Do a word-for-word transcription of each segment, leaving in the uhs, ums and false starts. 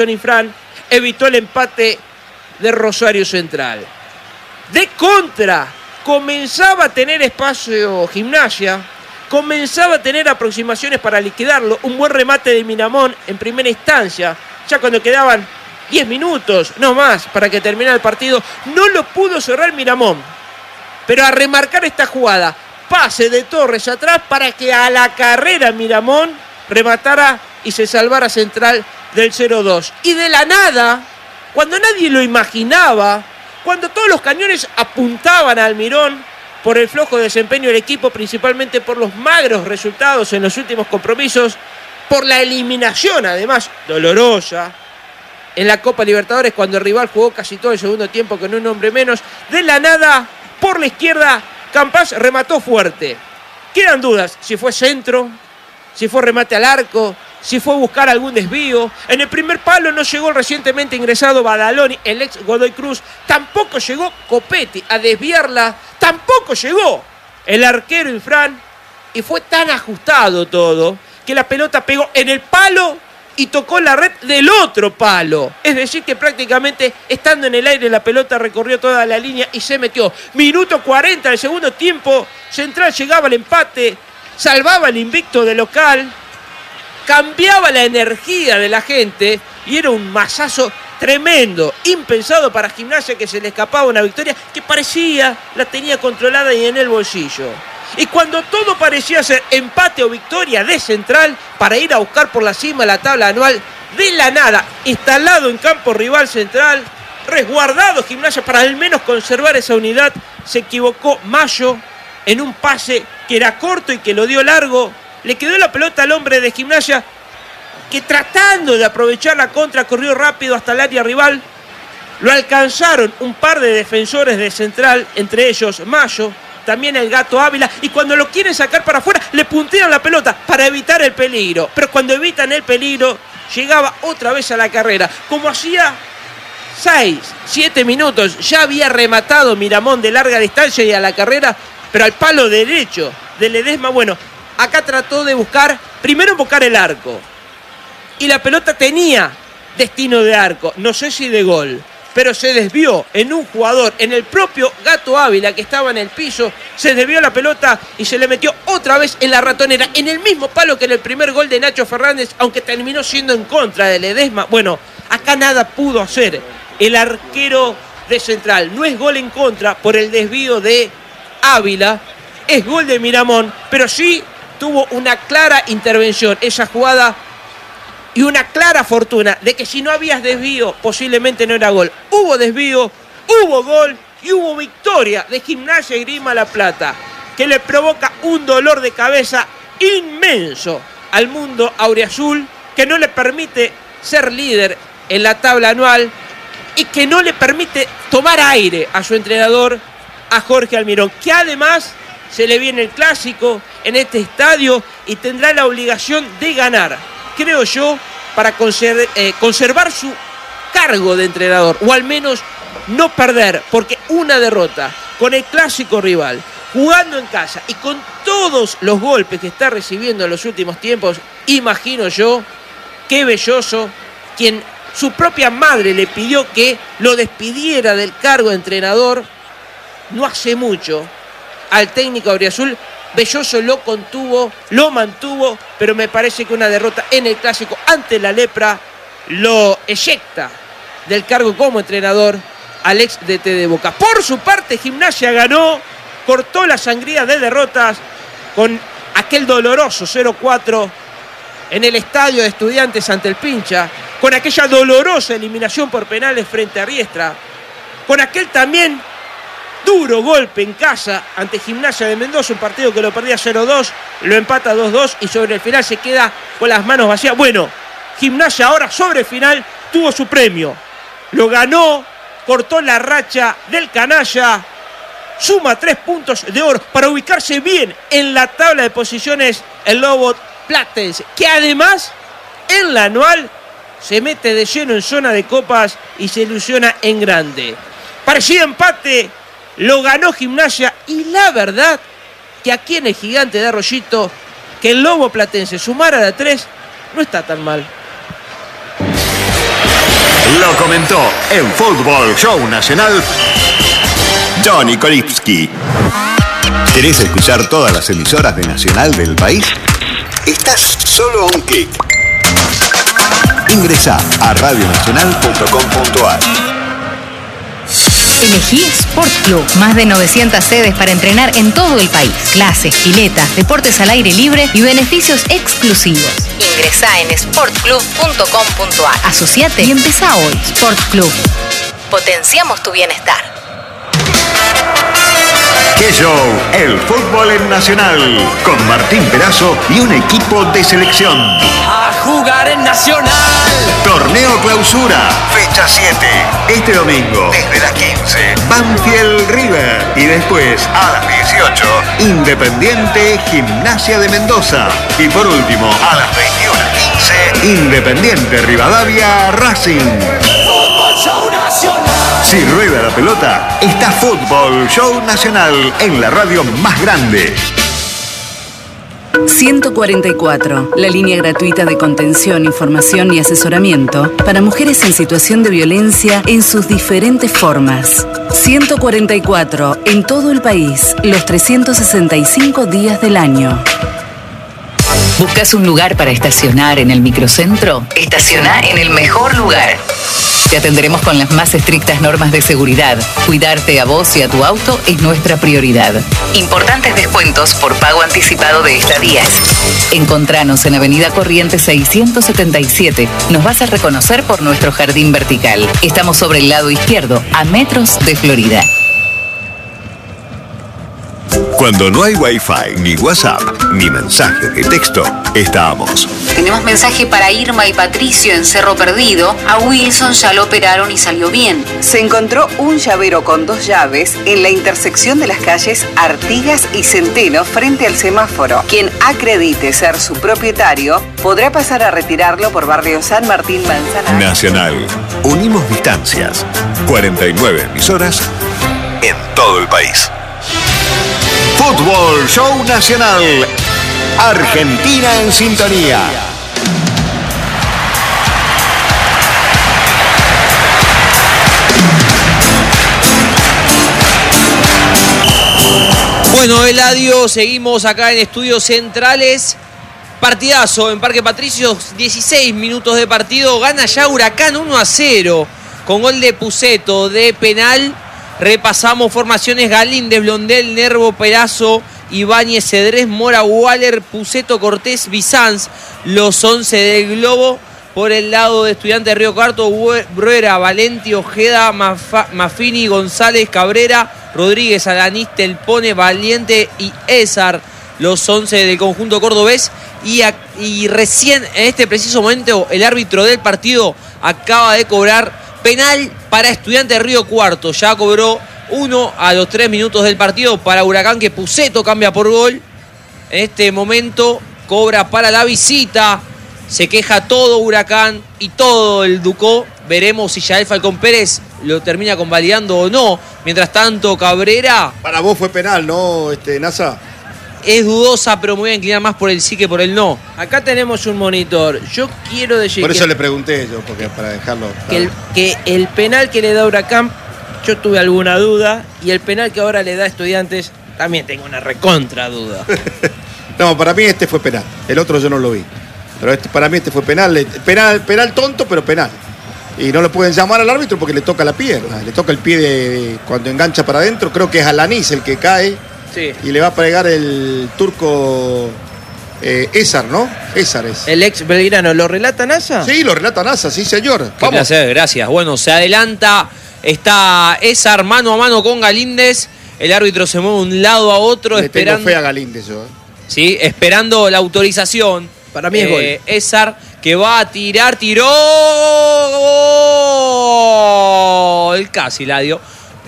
Infran evitó el empate de Rosario Central. De contra, comenzaba a tener espacio Gimnasia, comenzaba a tener aproximaciones para liquidarlo, un buen remate de Miramón en primera instancia, ya cuando quedaban diez minutos, no más, para que terminara el partido, no lo pudo cerrar Miramón, pero a remarcar esta jugada, pase de Torres atrás para que a la carrera Miramón rematara y se salvara Central del cero dos. Y de la nada, cuando nadie lo imaginaba, cuando todos los cañones apuntaban a Almirón por el flojo desempeño del equipo, principalmente por los magros resultados en los últimos compromisos, por la eliminación, además, dolorosa, en la Copa Libertadores, cuando el rival jugó casi todo el segundo tiempo con un hombre menos, de la nada, por la izquierda, Campas remató fuerte. Quedan dudas si fue centro, si fue remate al arco, si fue buscar algún desvío. En el primer palo no llegó el recientemente ingresado Badaloni, el ex Godoy Cruz. Tampoco llegó Copetti a desviarla. Tampoco llegó el arquero Infran. Y fue tan ajustado todo que la pelota pegó en el palo y tocó la red del otro palo. Es decir que prácticamente estando en el aire la pelota recorrió toda la línea y se metió. Minuto cuarenta del segundo tiempo. Central llegaba al empate. Salvaba el invicto de local. Cambiaba la energía de la gente y era un masazo tremendo, impensado para Gimnasia, que se le escapaba una victoria que parecía la tenía controlada y en el bolsillo. Y cuando todo parecía ser empate o victoria de Central para ir a buscar por la cima la tabla anual, de la nada, instalado en campo rival Central, resguardado Gimnasia para al menos conservar esa unidad, se equivocó Mayo en un pase que era corto y que lo dio largo. Le quedó la pelota al hombre de Gimnasia, que tratando de aprovechar la contra, corrió rápido hasta el área rival. Lo alcanzaron un par de defensores de Central, entre ellos Mayo, también el Gato Ávila, y cuando lo quieren sacar para afuera, le puntean la pelota para evitar el peligro. Pero cuando evitan el peligro, llegaba otra vez a la carrera. Como hacía seis, siete minutos, ya había rematado Miramón de larga distancia y a la carrera, pero al palo derecho de Ledesma. Bueno, acá trató de buscar, primero buscar el arco. Y la pelota tenía destino de arco, no sé si de gol, pero se desvió en un jugador, en el propio Gato Ávila, que estaba en el piso. Se desvió la pelota y se le metió otra vez en la ratonera, en el mismo palo que en el primer gol de Nacho Fernández, aunque terminó siendo en contra de Ledesma. Bueno, acá nada pudo hacer el arquero de Central. No es gol en contra por el desvío de Ávila, es gol de Miramón, pero sí tuvo una clara intervención esa jugada y una clara fortuna de que si no habías desvío, posiblemente no era gol. Hubo desvío, hubo gol y hubo victoria de Gimnasia y Grima La Plata, que le provoca un dolor de cabeza inmenso al mundo auriazul, que no le permite ser líder en la tabla anual y que no le permite tomar aire a su entrenador, a Jorge Almirón, que además se le viene el clásico en este estadio y tendrá la obligación de ganar, creo yo, para conser- eh, conservar su cargo de entrenador, o al menos no perder, porque una derrota con el clásico rival, jugando en casa y con todos los golpes que está recibiendo en los últimos tiempos, imagino yo que Belloso, quien su propia madre le pidió que lo despidiera del cargo de entrenador no hace mucho, al técnico auriazul, Belloso lo contuvo, lo mantuvo, pero me parece que una derrota en el clásico ante la Lepra lo eyecta del cargo como entrenador al ex D T de Boca. Por su parte, Gimnasia ganó, cortó la sangría de derrotas con aquel doloroso cero cuatro en el estadio de Estudiantes ante el Pincha, con aquella dolorosa eliminación por penales frente a Riestra, con aquel también duro golpe en casa ante Gimnasia de Mendoza, un partido que lo perdía cero dos, lo empata dos dos y sobre el final se queda con las manos vacías. Bueno, Gimnasia ahora sobre el final tuvo su premio, lo ganó, cortó la racha del canalla, suma tres puntos de oro para ubicarse bien en la tabla de posiciones el Lobo Platense, que además en la anual se mete de lleno en zona de copas y se ilusiona en grande. Parecía empate, lo ganó Gimnasia y la verdad que aquí en el Gigante de Arroyito que el Lobo Platense sumara de a tres no está tan mal. Comentó en Fútbol Show Nacional Johnny Kolipski. ¿Querés escuchar todas las emisoras de Nacional del país? Estás solo a un clic. Ingresá a radio nacional punto com punto a r. Elegí Sport Club. Más de novecientas sedes para entrenar en todo el país. Clases, piletas, deportes al aire libre y beneficios exclusivos. Ingresá en sport club punto com punto a r. Asociate y empezá hoy. Sport Club. Potenciamos tu bienestar. ¡Qué show! El fútbol en Nacional. Con Martín Perazo y un equipo de selección. A jugar en Nacional. Torneo Clausura. Fecha siete. Este domingo, desde las quince. Banfield River. Y después, a las dieciocho, Independiente Gimnasia de Mendoza. Y por último, a las veintiuna quince, Independiente Rivadavia Racing. Fútbol Show Nacional. Si rueda la pelota, está Fútbol Show Nacional en la radio más grande. ciento cuarenta y cuatro, la línea gratuita de contención, información y asesoramiento para mujeres en situación de violencia en sus diferentes formas. ciento cuarenta y cuatro, en todo el país, los trescientos sesenta y cinco días del año. ¿Buscas un lugar para estacionar en el microcentro? Estaciona en el mejor lugar. Te atenderemos con las más estrictas normas de seguridad. Cuidarte a vos y a tu auto es nuestra prioridad. Importantes descuentos por pago anticipado de estadías. Encontranos en Avenida Corrientes seiscientos setenta y siete. Nos vas a reconocer por nuestro jardín vertical. Estamos sobre el lado izquierdo, a metros de Florida. Cuando no hay Wi-Fi, ni WhatsApp, ni mensaje de texto, estamos. Tenemos mensaje para Irma y Patricio en Cerro Perdido. A Wilson ya lo operaron y salió bien. Se encontró un llavero con dos llaves en la intersección de las calles Artigas y Centeno frente al semáforo. Quien acredite ser su propietario podrá pasar a retirarlo por barrio San Martín Manzanares. Nacional. Unimos distancias. cuarenta y nueve emisoras en todo el país. Fútbol Show Nacional. Argentina en sintonía. Bueno, Eladio, seguimos acá en Estudios Centrales. Partidazo en Parque Patricios, dieciséis minutos de partido. Gana ya Huracán uno a cero con gol de Puceto de penal. Repasamos formaciones: Galíndez, Blondel, Nervo, Perazo, Ibáñez, Cedrés, Mora, Waller, Puceto, Cortés, Bizanz. Los once del Globo. Por el lado de Estudiantes de Río Cuarto, Bruera, Valenti, Ojeda, Mafa, Mafini, González, Cabrera, Rodríguez, Alanís, Telpone, Valiente y Ezar. Los once del conjunto cordobés. Y, a, y recién, en este preciso momento, el árbitro del partido acaba de cobrar penal para Estudiantes de Río Cuarto. Ya cobró uno a los tres minutos del partido para Huracán, que Puceto cambia por gol. En este momento cobra para la visita. Se queja todo Huracán y todo el Ducó. Veremos si Yael Falcón Pérez lo termina convalidando o no. Mientras tanto, Cabrera... Para vos fue penal, ¿no, este, NASA? Es dudosa, pero me voy a inclinar más por el sí que por el no. Acá tenemos un monitor. Yo quiero decir Por eso que, le pregunté yo, porque para dejarlo... que el, que el penal que le da Huracán, yo tuve alguna duda. Y el penal que ahora le da a Estudiantes, también tengo una recontra duda. No, para mí este fue penal. El otro yo no lo vi. Pero este, para mí este fue penal. Penal, penal tonto, pero penal. Y no lo pueden llamar al árbitro porque le toca la pierna. Le toca el pie de, cuando engancha para adentro. Creo que es Alanís el que cae. Sí. Y le va a pegar el turco eh, Ezar, ¿no? Ezar es. El ex belgrano. ¿Lo relata NASA? Sí, lo relata NASA, sí, señor. Qué Vamos. placer, gracias. Bueno, se adelanta. Está Ezar mano a mano con Galíndez. El árbitro se mueve de un lado a otro. Le esperando, tengo fe a Galíndez yo. ¿eh? Sí, esperando la autorización. Para mí es eh, gol. Ezar que va a tirar, tiró. Gol. Casi la dio.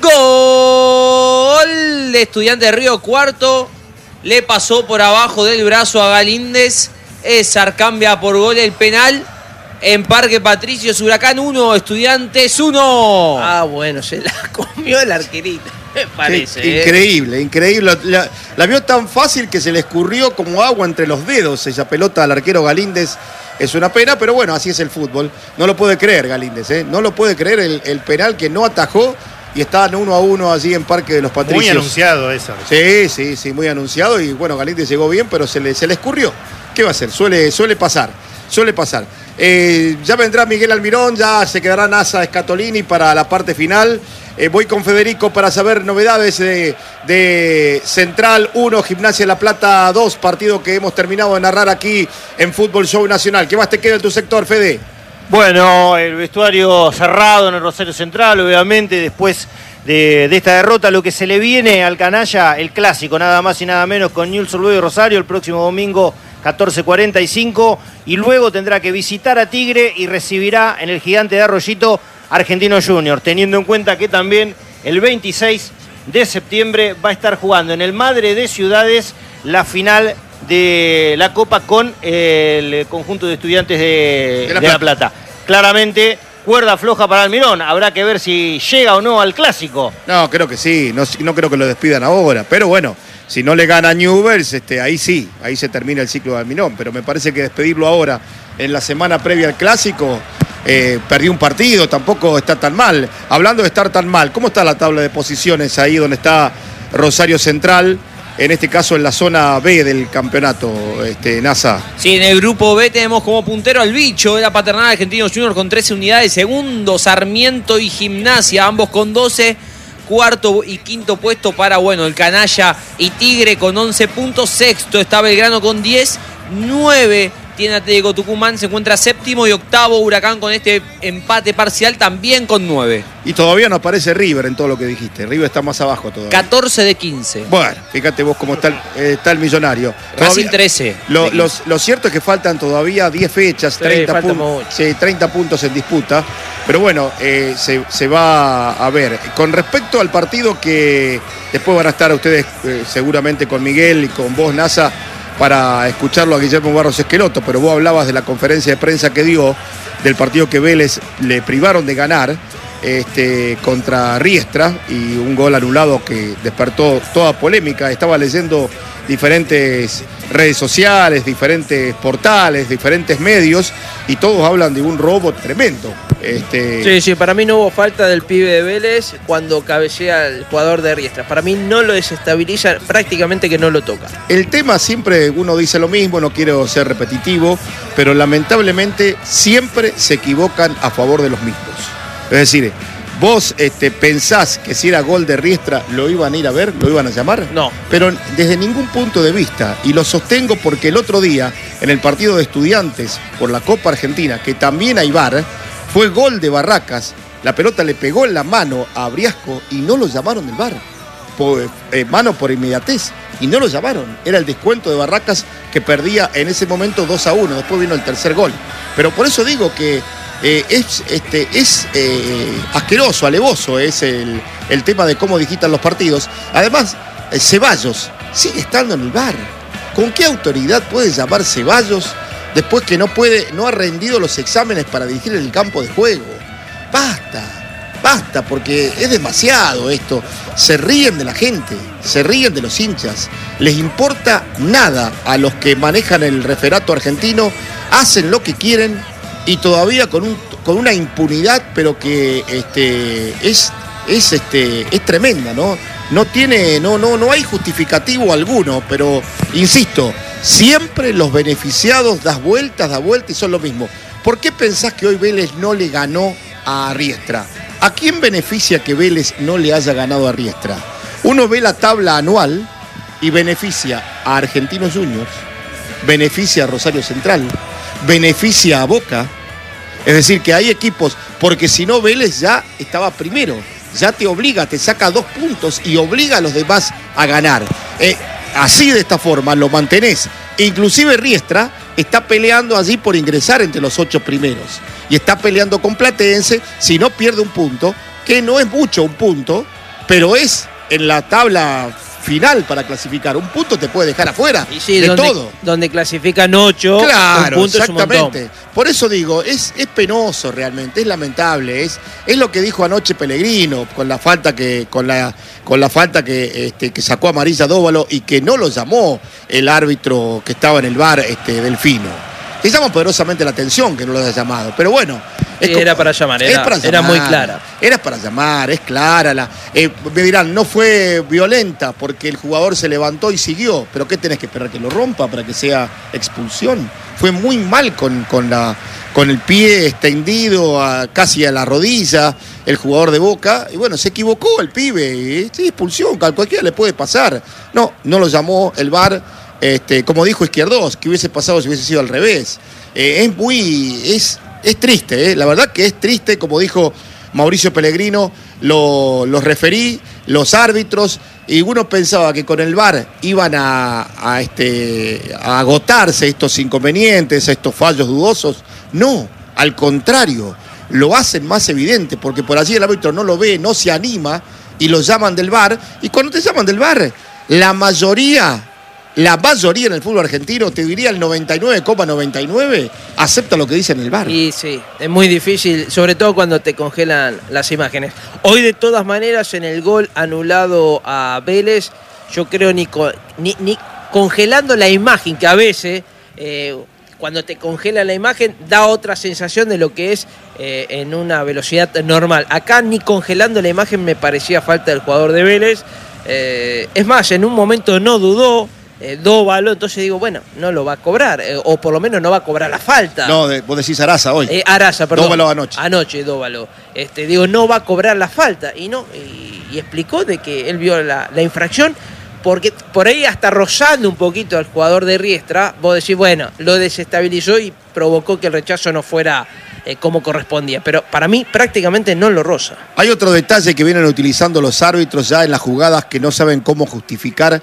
Gol de Estudiantes de Río Cuarto. Le pasó por abajo del brazo a Galíndez. Ezar cambia por gol el penal. En Parque Patricios, Huracán uno, Estudiantes uno. Ah, bueno, se la comió el arquerito, me parece. Sí, increíble, eh. increíble. La, la vio tan fácil que se le escurrió como agua entre los dedos esa pelota al arquero Galíndez. es una pena, pero bueno, así es el fútbol. No lo puede creer Galíndez, ¿eh? No lo puede creer el, el penal que no atajó y estaban uno a uno allí en Parque de los Patricios. Muy anunciado eso. Sí, sí, sí, muy anunciado y bueno, Galíndez llegó bien, pero se le, se le escurrió. ¿Qué va a hacer? Suele, suele pasar, suele pasar. Eh, ya vendrá Miguel Almirón, ya se quedará Nasa Scatolini para la parte final. Eh, voy con Federico para saber novedades de, de Central uno, Gimnasia La Plata dos, partido que hemos terminado de narrar aquí en Fútbol Show Nacional. ¿Qué más te queda en tu sector, Fede? Bueno, el vestuario cerrado en el Rosario Central, obviamente, después de, de esta derrota, lo que se le viene al canalla, el clásico, nada más y nada menos, con Newell's Old Boys y Rosario, el próximo domingo catorce cuarenta y cinco, y luego tendrá que visitar a Tigre y recibirá en el Gigante de Arroyito Argentino Junior, teniendo en cuenta que también el veintiséis de septiembre va a estar jugando en el Madre de Ciudades la final de la Copa con el conjunto de estudiantes de, de, la, de Plata. la Plata. Claramente, cuerda floja para Almirón. Habrá que ver si llega o no al clásico. No, creo que sí. No, no creo que lo despidan ahora. Pero bueno, si no le gana Newell's, este, ahí sí. Ahí se termina el ciclo de Almirón. Pero me parece que despedirlo ahora, en la semana previa al clásico, eh, perdió un partido. Tampoco está tan mal. Hablando de estar tan mal, ¿cómo está la tabla de posiciones ahí donde está Rosario Central? En este caso en la zona B del campeonato, este, NASA. Sí, en el grupo B tenemos como puntero al bicho de la Paternal Argentino Junior con trece unidades. Segundo, Sarmiento y Gimnasia, ambos con doce. Cuarto y quinto puesto para, bueno, el Canalla y Tigre con once puntos. Sexto está Belgrano con diez. nueve tiene Atlético Tucumán, se encuentra séptimo, y octavo Huracán con este empate parcial también con nueve. Y todavía no aparece River en todo lo que dijiste. River está más abajo todavía. catorce de quince. Bueno, fíjate vos cómo está el, eh, está el Millonario. Racing trece. Lo, los, lo cierto es que faltan todavía diez fechas, treinta, sí, pun sí, treinta puntos en disputa. Pero bueno, eh, se, se va a ver. Con respecto al partido que después van a estar ustedes eh, seguramente con Miguel y con vos, NASA, para escucharlo a Guillermo Barros Esqueloto, pero vos hablabas de la conferencia de prensa que dio del partido que Vélez le privaron de ganar este, contra Riestra, y un gol anulado que despertó toda polémica. Estaba leyendo diferentes redes sociales, diferentes portales, diferentes medios, y todos hablan de un robo tremendo. Este... Sí, sí, para mí no hubo falta del pibe de Vélez cuando cabecea el jugador de Riestra. Para mí no lo desestabiliza, prácticamente que no lo toca. El tema siempre uno dice lo mismo, no quiero ser repetitivo, pero lamentablemente siempre se equivocan a favor de los mismos. Es decir, vos este, pensás que si era gol de Riestra lo iban a ir a ver, lo iban a llamar. No. Pero desde ningún punto de vista, y lo sostengo porque el otro día, en el partido de Estudiantes por la Copa Argentina, que también hay V A R, fue gol de Barracas, la pelota le pegó en la mano a Briasco y no lo llamaron del V A R. Por, eh, mano por inmediatez, y no lo llamaron. Era el descuento de Barracas, que perdía en ese momento dos a uno. Después vino el tercer gol. Pero por eso digo que eh, es, este, es eh, asqueroso, alevoso es el, el tema de cómo digitan los partidos. Además, eh, Ceballos sigue estando en el V A R. ¿Con qué autoridad puede llamar Ceballos después que no puede, no ha rendido los exámenes para dirigir el campo de juego? Basta, basta, porque es demasiado esto. Se ríen de la gente, se ríen de los hinchas. Les importa nada a los que manejan el referato argentino, hacen lo que quieren y todavía con, un, con una impunidad, pero que este, es, es, este, es tremenda, ¿no? No tiene, no, no, no hay justificativo alguno, pero insisto, siempre los beneficiados das vueltas, das vueltas y son lo mismo. ¿Por qué pensás que hoy Vélez no le ganó a Riestra? ¿A quién beneficia que Vélez no le haya ganado a Riestra? Uno ve la tabla anual y beneficia a Argentinos Juniors, beneficia a Rosario Central, beneficia a Boca. Es decir, que hay equipos, porque si no Vélez ya estaba primero, ya te obliga, te saca dos puntos y obliga a los demás a ganar. Eh, así de esta forma lo mantenés. Inclusive Riestra está peleando allí por ingresar entre los ocho primeros. Y está peleando con Platense, si no pierde un punto, que no es mucho un punto, pero es en la tabla final para clasificar. Un punto te puede dejar afuera y sí, de donde, todo. Donde clasifican ocho, claro, un punto exactamente. Es un Por eso digo, es, es penoso realmente, es lamentable. Es, es lo que dijo anoche Pellegrino, con la falta que, con la, con la falta que, este, que sacó amarilla Dóvalo y que no lo llamó el árbitro que estaba en el V A R, este, Delfino. que llama poderosamente la atención que no lo haya llamado. Pero bueno. Es como, era para llamar, era, para llamar, era muy clara. Era para llamar, es clara. La, eh, me dirán, no fue violenta porque el jugador se levantó y siguió. Pero ¿qué tenés que esperar? ¿Que lo rompa para que sea expulsión? Fue muy mal con, con, la, con el pie extendido a, casi a la rodilla, el jugador de Boca. Y bueno, se equivocó el pibe. Y, sí, expulsión, a cualquiera le puede pasar. No, no lo llamó el V A R. Este, como dijo Izquierdos, que hubiese pasado si hubiese sido al revés. Eh, es muy... Es, Es triste, ¿eh? La verdad que es triste, como dijo Mauricio Pellegrino, lo, los referí, los árbitros, y uno pensaba que con el V A R iban a, a, este, a agotarse estos inconvenientes, estos fallos dudosos. No, al contrario, lo hacen más evidente, porque por allí el árbitro no lo ve, no se anima, y lo llaman del V A R, y cuando te llaman del V A R, la mayoría... La mayoría en el fútbol argentino, te diría el noventa y nueve coma noventa y nueve, acepta lo que dice en el V A R. Y sí, es muy difícil, sobre todo cuando te congelan las imágenes. Hoy, de todas maneras, en el gol anulado a Vélez, yo creo ni, ni, ni congelando la imagen, que a veces, eh, cuando te congela la imagen, da otra sensación de lo que es eh, en una velocidad normal. Acá ni congelando la imagen me parecía falta del jugador de Vélez. Eh, es más, en un momento no dudó. Eh, Dóvalo, entonces digo, bueno, no lo va a cobrar, eh, o por lo menos no va a cobrar la falta. No, de, vos decís Araza hoy. Eh, Araza, perdón. Dóvalo anoche. Anoche, Dóvalo. Este, digo, no va a cobrar la falta. Y no, y, y explicó de que él vio la, la infracción, porque por ahí hasta rozando un poquito al jugador de Riestra, vos decís, bueno, lo desestabilizó y provocó que el rechazo no fuera eh, como correspondía. Pero para mí prácticamente no lo roza. Hay otro detalle que vienen utilizando los árbitros ya en las jugadas, que no saben cómo justificar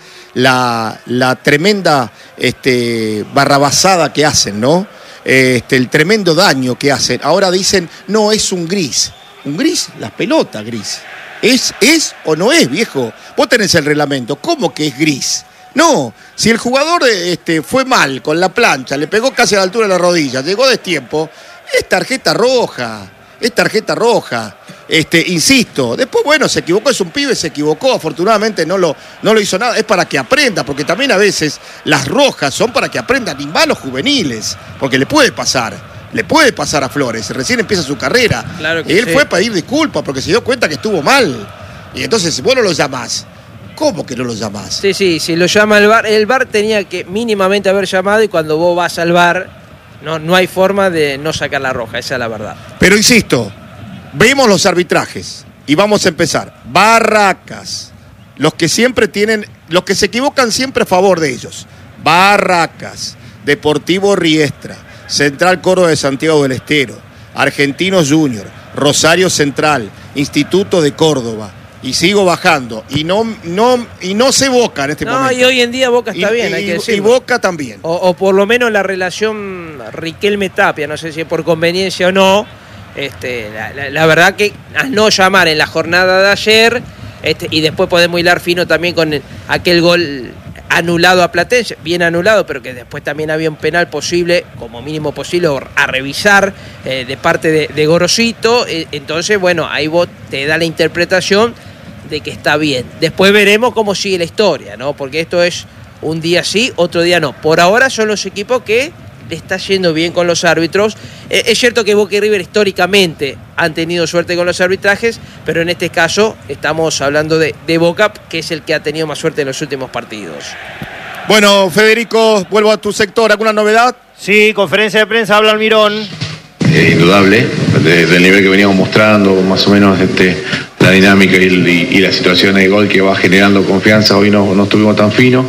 la, la tremenda este, barrabasada que hacen, ¿no? Este, el tremendo daño que hacen. Ahora dicen, no, es un gris. ¿Un gris? La pelota gris. ¿Es, es o no es, viejo? Vos tenés el reglamento. ¿Cómo que es gris? No, si el jugador este, fue mal con la plancha, le pegó casi a la altura de la rodilla, llegó a destiempo, es tarjeta roja, es tarjeta roja. Este, insisto, después, bueno, se equivocó, es un pibe, se equivocó, afortunadamente no lo, no lo hizo nada, es para que aprenda, porque también a veces las rojas son para que aprendan, y más los juveniles, porque le puede pasar, le puede pasar a Flores, recién empieza su carrera. Claro que y él sí. fue a pedir disculpas porque se dio cuenta que estuvo mal, y entonces vos no lo llamás. ¿Cómo que no lo llamás? Sí, sí, si lo llama el V A R, el V A R tenía que mínimamente haber llamado, y cuando vos vas al V A R, no, no hay forma de no sacar la roja, esa es la verdad. Pero insisto, vemos los arbitrajes y vamos a empezar. Barracas, los que siempre tienen, los que se equivocan siempre a favor de ellos. Barracas, Deportivo Riestra, Central Córdoba de Santiago del Estero, Argentinos Junior, Rosario Central, Instituto de Córdoba. Y sigo bajando. Y no, no, y no sé Boca en este no, momento. y hoy en día Boca está y, bien, y, hay que y decirlo. Boca también. O, o por lo menos la relación Riquelme-Tapia, no sé si es por conveniencia o no. Este, la, la, la verdad que al no llamar en la jornada de ayer, este, y después podemos hilar fino también con el, aquel gol anulado a Platense, bien anulado, pero que después también había un penal posible, como mínimo posible, a revisar eh, de parte de, de Gorosito. Eh, entonces, bueno, ahí vos te da la interpretación de que está bien. Después veremos cómo sigue la historia, ¿no? Porque esto es un día sí, otro día no. Por ahora son los equipos que le está yendo bien con los árbitros. Eh, es cierto que Boca y River históricamente han tenido suerte con los arbitrajes, pero en este caso estamos hablando de, de Boca, que es el que ha tenido más suerte en los últimos partidos. Bueno, Federico, vuelvo a tu sector. ¿Alguna novedad? Sí, conferencia de prensa, habla Almirón. Es indudable, desde el nivel que veníamos mostrando, más o menos este, la dinámica y, y, y la situación de gol que va generando confianza. Hoy no, no estuvimos tan finos.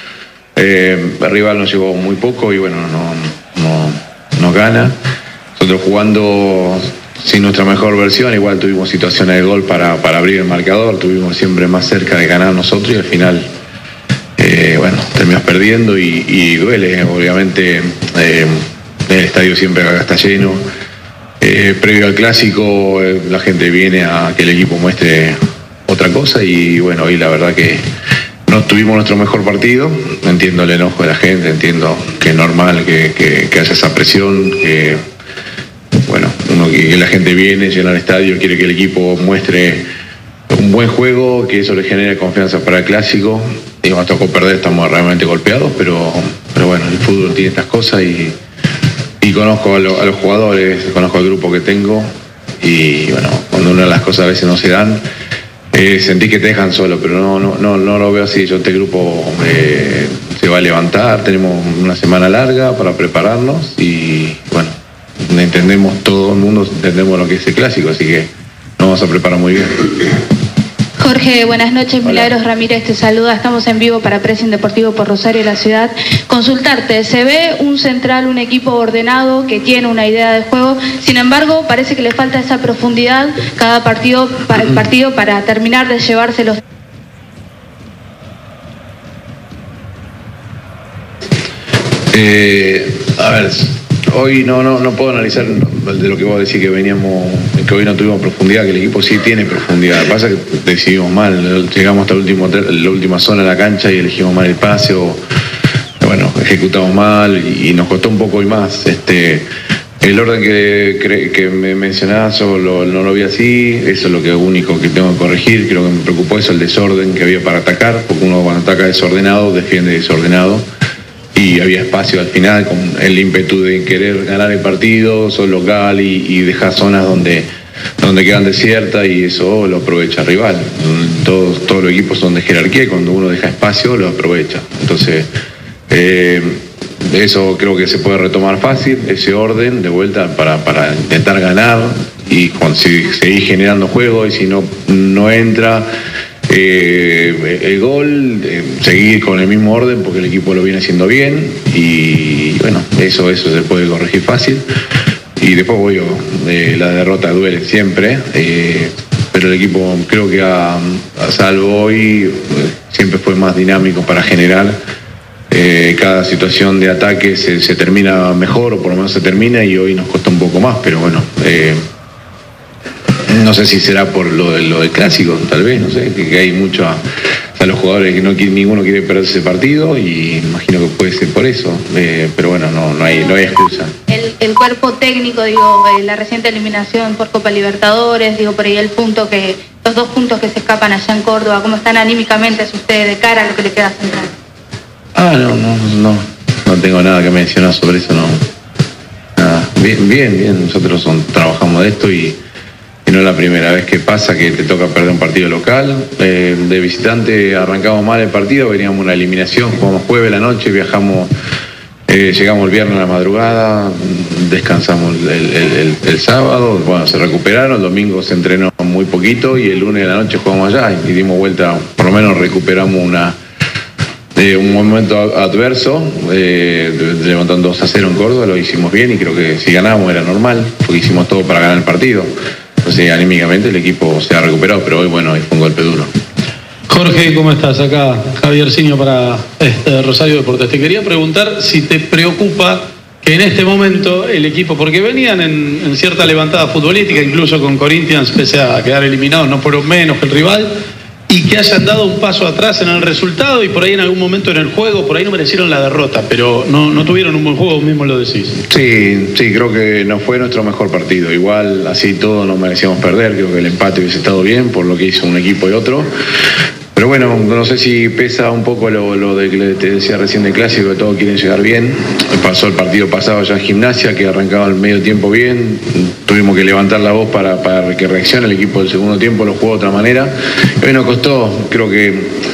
Eh, el rival nos llegó muy poco y bueno, no, no, no gana. Nosotros jugando sin nuestra mejor versión, igual tuvimos situaciones de gol para, para abrir el marcador, tuvimos siempre más cerca de ganar nosotros y al final, eh, bueno, terminamos perdiendo y, y duele, obviamente. Eh, el estadio siempre acá está lleno. Eh, previo al clásico, eh, la gente viene a que el equipo muestre otra cosa y bueno, hoy la verdad que no tuvimos nuestro mejor partido. Entiendo el enojo de la gente, entiendo que es normal que, que, que haya esa presión, que bueno, uno que, que la gente viene, llena el estadio, quiere que el equipo muestre un buen juego, que eso le genere confianza para el clásico. Y nos tocó perder, estamos realmente golpeados, pero, pero bueno, el fútbol tiene estas cosas y y conozco a, lo, a los jugadores, conozco al grupo que tengo y bueno, cuando una de las cosas a veces no se dan, eh, sentí que te dejan solo, pero no, no, no, no lo veo así. Yo este grupo eh, se va a levantar, tenemos una semana larga para prepararnos y bueno, entendemos, todo el mundo entendemos lo que es el clásico, así que nos vamos a preparar muy bien. Jorge, buenas noches. Hola. Milagros Ramírez te saluda. Estamos en vivo para Pressing Deportivo por Rosario, la ciudad. Consultarte, se ve un central, un equipo ordenado que tiene una idea de juego. Sin embargo, parece que le falta esa profundidad cada partido, para, partido para terminar de llevarse los... Eh, a ver, hoy no, no, no puedo analizar de lo que vos decís que veníamos, que hoy no tuvimos profundidad, que el equipo sí tiene profundidad. Lo que pasa es que decidimos mal, llegamos hasta el último, la última zona de la cancha y elegimos mal el pase o, bueno, ejecutamos mal y, y nos costó un poco y más. Este, el orden que, que me mencionabas yo lo, no lo vi así, eso es lo que único que tengo que corregir. Creo que me preocupó eso, el desorden que había para atacar, porque uno cuando ataca desordenado, defiende desordenado. Y había espacio al final con el ímpetu de querer ganar el partido, sos local y, y dejar zonas donde, donde quedan desiertas y eso lo aprovecha el rival. Todos, todos los equipos son de jerarquía y cuando uno deja espacio lo aprovecha. Entonces, eh, eso creo que se puede retomar fácil, ese orden de vuelta para, para intentar ganar y cuando, si seguir generando juego y si no, no entra... Eh, el gol, eh, seguir con el mismo orden porque el equipo lo viene haciendo bien y bueno, eso, eso se puede corregir fácil y después voy eh, la derrota duele siempre, eh, pero el equipo creo que a, a salvo hoy eh, siempre fue más dinámico para generar, eh, cada situación de ataque se, se termina mejor o por lo menos se termina y hoy nos costó un poco más, pero bueno, eh, no sé si será por lo, de, lo del clásico, tal vez, no sé, que, que hay mucho a, a los jugadores que no ninguno quiere perder ese partido y imagino que puede ser por eso, eh, pero bueno, no, no, hay, no hay excusa. El, el cuerpo técnico, digo, eh, la reciente eliminación por Copa Libertadores, digo, por ahí el punto que, los dos puntos que se escapan allá en Córdoba, ¿cómo están anímicamente ustedes de cara a lo que le queda central? Ah, no, no, no, no tengo nada que mencionar sobre eso, no. Nada, bien, bien, bien, nosotros son, trabajamos de esto y Y no es la primera vez que pasa que te toca perder un partido local. Eh, de visitante arrancamos mal el partido, veníamos una eliminación, jugamos jueves la noche, viajamos, eh, llegamos el viernes a la madrugada, descansamos el, el, el, el sábado, bueno, se recuperaron, el domingo se entrenó muy poquito y el lunes de la noche jugamos allá y dimos vuelta, por lo menos recuperamos una... Eh, un momento adverso, eh, levantando dos a cero en Córdoba, lo hicimos bien y creo que si ganábamos era normal, porque hicimos todo para ganar el partido. Entonces, anímicamente el equipo se ha recuperado, pero hoy, bueno, hoy fue un golpe duro. Jorge, ¿cómo estás? Acá Javier Ciño para este Rosario Deportes. Te quería preguntar si te preocupa que en este momento el equipo, porque venían en, en cierta levantada futbolística, incluso con Corinthians, pese a quedar eliminados, no fueron menos que el rival, y que hayan dado un paso atrás en el resultado y por ahí en algún momento en el juego, por ahí no merecieron la derrota, pero no, no tuvieron un buen juego, mismo lo decís. Sí, sí, creo que no fue nuestro mejor partido. Igual, así todo, no merecíamos perder. Creo que el empate hubiese estado bien por lo que hizo un equipo y otro. Pero bueno, no sé si pesa un poco lo, lo de que te decía recién del clásico, que todos quieren llegar bien. Pasó el partido pasado ya en Gimnasia, que arrancaba el medio tiempo bien. Tuvimos que levantar la voz para, para que reaccione. El equipo del segundo tiempo lo jugó de otra manera. Y hoy nos costó, creo que...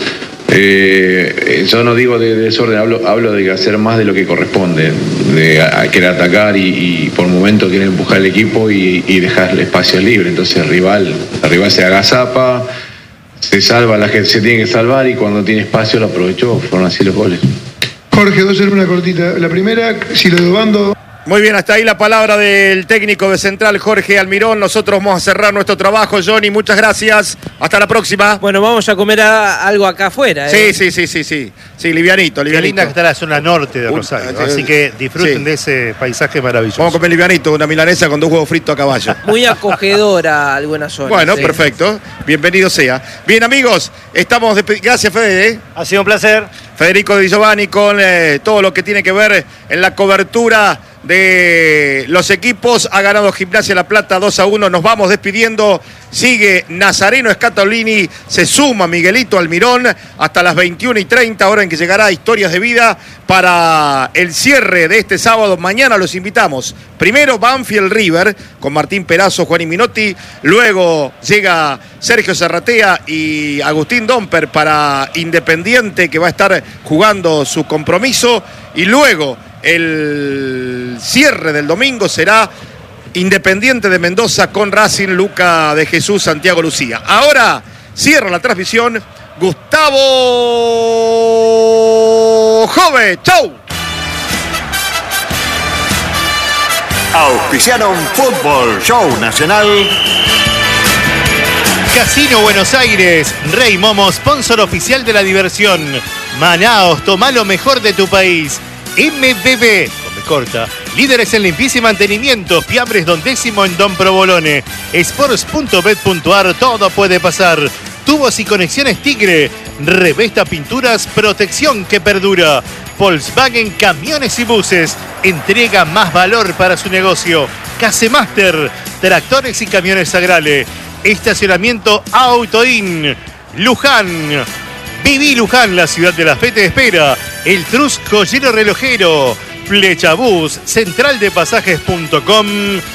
Eh, yo no digo de, de desorden, hablo, hablo de hacer más de lo que corresponde, de a, a querer atacar y, y por momentos querer empujar el equipo y, y dejarle espacios libres. Entonces el rival, el rival se agazapa, se salva, la gente se tiene que salvar y cuando tiene espacio lo aprovechó, fueron así los goles. Jorge, dos en una cortita. La primera, si lo de Obando... Muy bien, hasta ahí la palabra del técnico de Central, Jorge Almirón. Nosotros vamos a cerrar nuestro trabajo, Johnny. Muchas gracias. Hasta la próxima. Bueno, vamos a comer a, algo acá afuera. ¿eh? Sí, sí, sí, sí, sí. Sí, livianito, livianito. Qué linda que está la zona norte de Rosario. Uh, así que disfruten sí. de ese paisaje maravilloso. Vamos a comer livianito, una milanesa con dos huevos fritos a caballo. Muy acogedora alguna zona. Bueno, sí. Perfecto. Bienvenido sea. Bien, amigos, estamos... De... Gracias, Fede. ¿eh? Ha sido un placer. Federico Di Giovanni con eh, todo lo que tiene que ver en la cobertura de los equipos. Ha ganado Gimnasia La Plata dos a uno. Nos vamos despidiendo. Sigue Nazareno Scatolini. Se suma Miguelito Almirón hasta las veintiuna y treinta, hora en que llegará Historias de Vida para el cierre de este sábado. Mañana los invitamos. Primero Banfield River con Martín Perazo, Juan Minotti. Luego llega Sergio Serratea y Agustín Domper para Independiente, que va a estar jugando su compromiso. Y luego el cierre del domingo será Independiente de Mendoza con Racing, Luca de Jesús, Santiago Lucía. Ahora cierra la transmisión Gustavo Jove. ¡Chau! Auspiciaron Fútbol Show Nacional. Casino Buenos Aires, Rey Momo, sponsor oficial de la diversión. Manaos, toma lo mejor de tu país. M B B, con B corta, líderes en limpieza y mantenimiento, Fiambres Don Décimo en Don Provolone. Sports punto bet punto ar, todo puede pasar. Tubos y conexiones Tigre, Revesta Pinturas, protección que perdura. Volkswagen Camiones y Buses, entrega más valor para su negocio. Casemaster, tractores y camiones Agrale. Estacionamiento Autoin. Luján. Viví Luján, la ciudad de la fe te espera. El Trus Joyero Relojero. Flechabús, central de pasajes punto com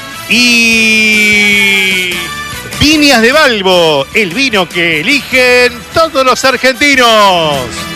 y Viñas de Balbo, el vino que eligen todos los argentinos.